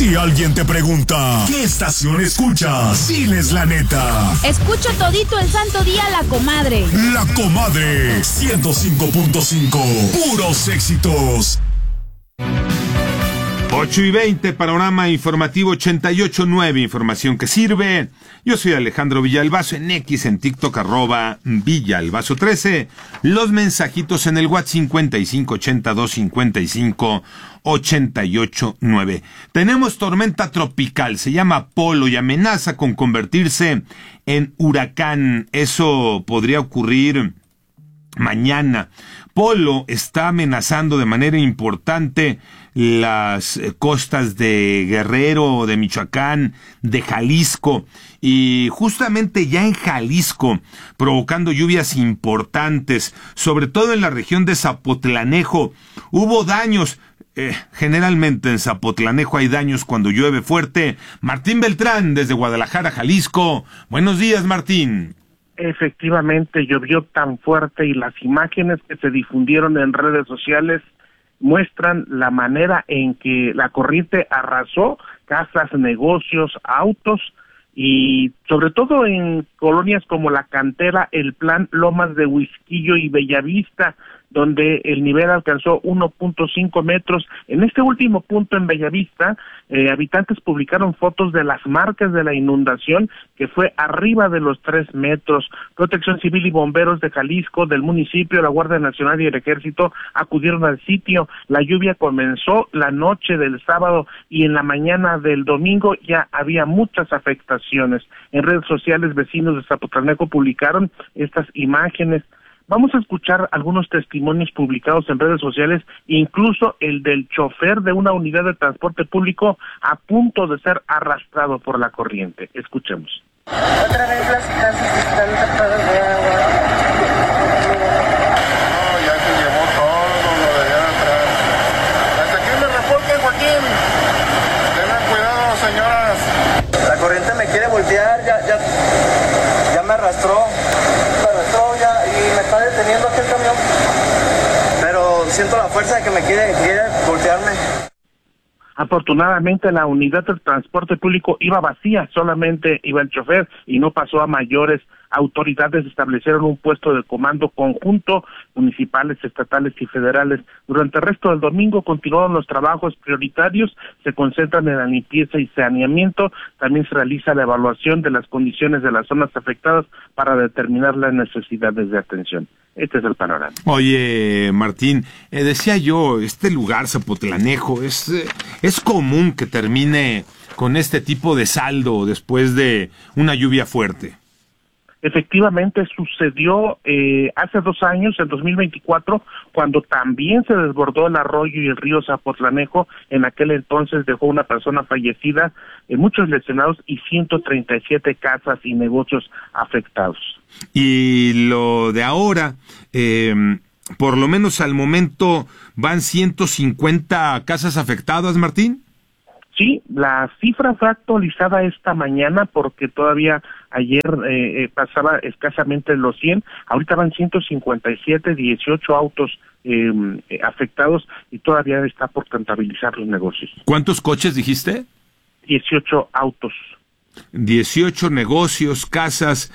Si alguien te pregunta, ¿qué estación escuchas? Diles la neta. Escucho todito el santo día La Comadre. La Comadre 105.5. Puros éxitos. 8:20, panorama informativo 88.9, información que sirve. Yo soy Alejandro Villalbazo, en X, en TikTok, @Villalbazo13. Los mensajitos en el WhatsApp 55825588.9. Tenemos tormenta tropical, se llama Polo y amenaza con convertirse en huracán. Eso podría ocurrir mañana. Polo está amenazando de manera importante las costas de Guerrero, de Michoacán, de Jalisco, y justamente ya en Jalisco, provocando lluvias importantes, sobre todo en la región de Zapotlanejo. Hubo daños. Generalmente en Zapotlanejo hay daños cuando llueve fuerte. Martín Beltrán, desde Guadalajara, Jalisco. Buenos días, Martín. Efectivamente, llovió tan fuerte y las imágenes que se difundieron en redes sociales muestran la manera en que la corriente arrasó casas, negocios, autos, y sobre todo en colonias como La Cantera, El Plan, Lomas de Huizquillo y Bellavista, donde el nivel alcanzó 1.5 metros. En este último punto en Bellavista, habitantes publicaron fotos de las marcas de la inundación, que fue arriba de los 3 metros. Protección Civil y bomberos de Jalisco, del municipio, la Guardia Nacional y el Ejército acudieron al sitio. La lluvia comenzó la noche del sábado y en la mañana del domingo ya había muchas afectaciones. En redes sociales, vecinos de Zapotlanejo publicaron estas imágenes. Vamos a escuchar algunos testimonios publicados en redes sociales, incluso el del chofer de una unidad de transporte público a punto de ser arrastrado por la corriente. Escuchemos. Otra vez las casas están tapadas de agua. No, ya se llevó todo lo de allá atrás. Hasta aquí me reporte, Joaquín. Tengan cuidado, señoras. La corriente me quiere voltear, ya me arrastró. Me está deteniendo aquí el camión, pero siento la fuerza de que me quiere voltearme. Afortunadamente la unidad del transporte público iba vacía, solamente iba el chofer y no pasó a mayores. Autoridades establecieron un puesto de comando conjunto, municipales, estatales y federales. Durante el resto del domingo continuaron los trabajos prioritarios, se concentran en la limpieza y saneamiento. También se realiza la evaluación de las condiciones de las zonas afectadas para determinar las necesidades de atención. Este es el panorama. Oye, Martín, decía yo, este lugar, Zapotlanejo, es común que termine con este tipo de saldo después de una lluvia fuerte. Efectivamente sucedió hace 2 años, en 2024, cuando también se desbordó el arroyo y el río Zapotlanejo. En aquel entonces dejó una persona fallecida, muchos lesionados y 137 casas y negocios afectados. Y lo de ahora, por lo menos al momento, ¿van 150 casas afectadas, Martín? Sí, la cifra fue actualizada esta mañana porque todavía ayer pasaba escasamente los 100, ahorita van 157, 18 autos afectados y todavía está por contabilizar los negocios. ¿Cuántos coches dijiste? 18 autos. 18 negocios, casas.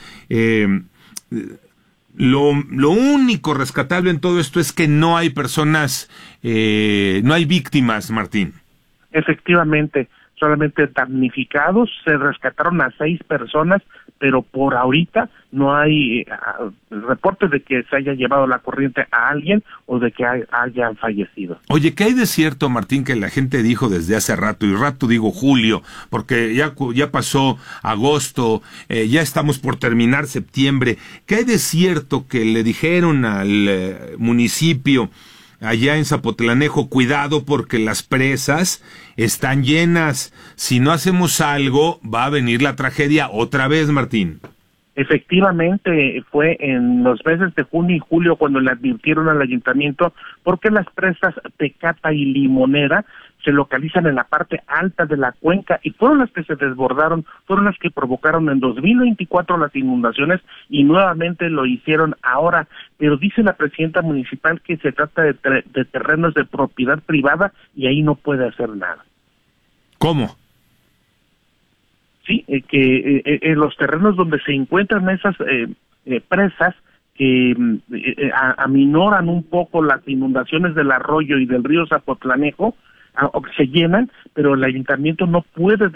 Lo único rescatable en todo esto es que no hay personas, no hay víctimas, Martín. Efectivamente, solamente damnificados, se rescataron a 6 personas, pero por ahorita no hay reportes de que se haya llevado la corriente a alguien o de que hayan fallecido. Oye, ¿qué hay de cierto, Martín, que la gente dijo desde hace rato, y rato digo julio, porque ya pasó agosto, ya estamos por terminar septiembre? ¿Qué hay de cierto que le dijeron al municipio allá en Zapotlanejo, cuidado porque las presas están llenas, si no hacemos algo va a venir la tragedia otra vez, Martín? Efectivamente, fue en los meses de junio y julio cuando le advirtieron al ayuntamiento porque las presas Tecata y Limonera se localizan en la parte alta de la cuenca y fueron las que se desbordaron, fueron las que provocaron en 2024 las inundaciones y nuevamente lo hicieron ahora, pero dice la presidenta municipal que se trata de terrenos de propiedad privada y ahí no puede hacer nada. ¿Cómo? Sí, que en los terrenos donde se encuentran esas presas que aminoran un poco las inundaciones del arroyo y del río Zapotlanejo, o que se llenan, pero el ayuntamiento no puede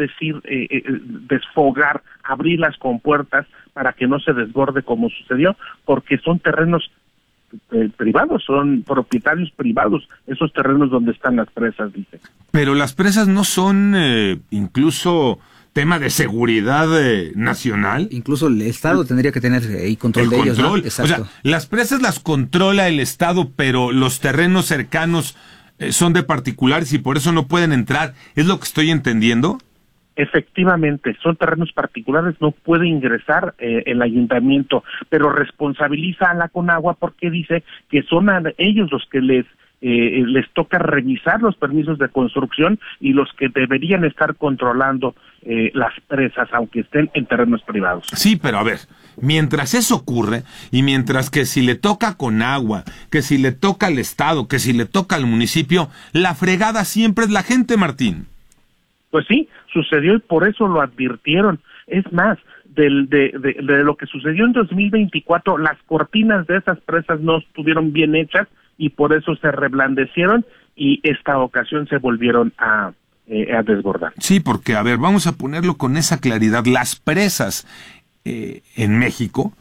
desfogar, abrir las compuertas para que no se desborde como sucedió, porque son terrenos privados, son propietarios privados, esos terrenos donde están las presas, dice. Pero las presas no son incluso tema de seguridad nacional. Incluso el Estado tendría que tener control de ellos, ¿no? Exacto. O sea, las presas las controla el Estado, pero los terrenos cercanos son de particulares y por eso no pueden entrar. ¿Es lo que estoy entendiendo? Efectivamente, son terrenos particulares, no puede ingresar el ayuntamiento, pero responsabiliza a la Conagua porque dice que son a ellos los que les toca revisar los permisos de construcción y los que deberían estar controlando las presas, aunque estén en terrenos privados. Sí, pero a ver, mientras eso ocurre, y mientras que si le toca a Conagua, que si le toca al Estado, que si le toca al municipio, la fregada siempre es la gente, Martín. Pues sí, sucedió y por eso lo advirtieron. Es más, de lo que sucedió en 2024, las cortinas de esas presas no estuvieron bien hechas y por eso se reblandecieron y esta ocasión se volvieron a desbordar. Sí, porque, a ver, vamos a ponerlo con esa claridad. Las presas en México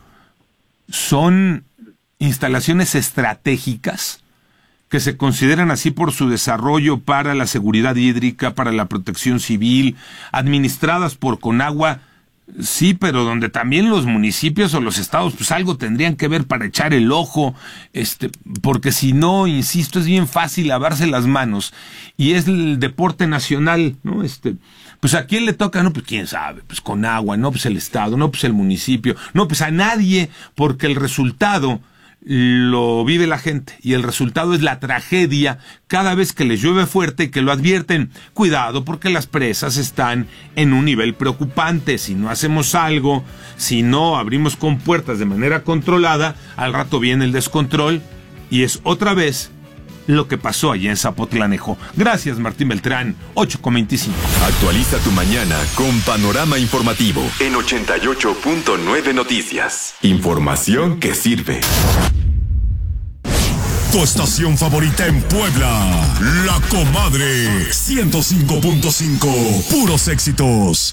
son instalaciones estratégicas que se consideran así por su desarrollo para la seguridad hídrica, para la protección civil, administradas por Conagua, sí, pero donde también los municipios o los estados pues algo tendrían que ver para echar el ojo, porque si no, insisto, es bien fácil lavarse las manos y es el deporte nacional, ¿no? Pues a quién le toca, no, pues quién sabe, pues Conagua, no, pues el estado, no, pues el municipio, no, pues a nadie, porque el resultado lo vive la gente y el resultado es la tragedia cada vez que les llueve fuerte y que lo advierten. Cuidado porque las presas están en un nivel preocupante. Si no hacemos algo, si no abrimos compuertas de manera controlada, al rato viene el descontrol y es otra vez lo que pasó allá en Zapotlanejo. Gracias, Martín Beltrán, 8:25. Actualiza tu mañana con Panorama Informativo en 88.9 Noticias. Información que sirve. Tu estación favorita en Puebla, La Comadre, 105.5, puros éxitos.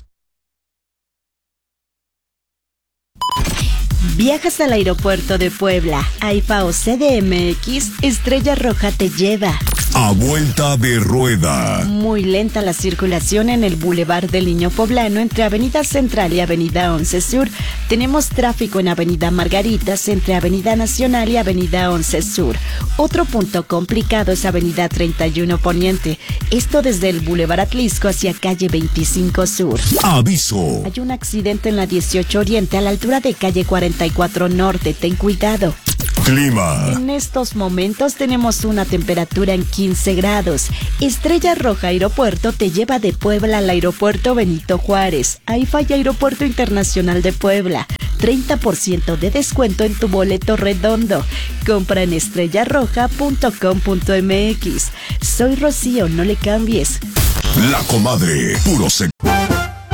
Viajas al aeropuerto de Puebla, AIFA o CDMX, Estrella Roja te lleva. A vuelta de rueda. Muy lenta la circulación en el Boulevard del Niño Poblano entre Avenida Central y Avenida 11 Sur. Tenemos tráfico en Avenida Margaritas entre Avenida Nacional y Avenida 11 Sur. Otro punto complicado es Avenida 31 Poniente. Esto desde el Boulevard Atlisco hacia calle 25 Sur. Aviso. Hay un accidente en la 18 Oriente a la altura de calle 44 Norte. Ten cuidado. Clima. En estos momentos tenemos una temperatura en 15 grados. Estrella Roja Aeropuerto te lleva de Puebla al Aeropuerto Benito Juárez. AIFA y Aeropuerto Internacional de Puebla. 30% de descuento en tu boleto redondo. Compra en estrellarroja.com.mx. Soy Rocío, no le cambies. La Comadre, puro sexo.